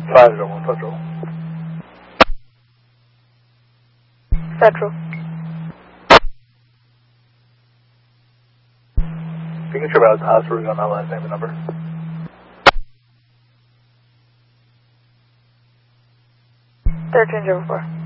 501 Federal. Federal. You can trip out the house where we got my last name and number. 1304.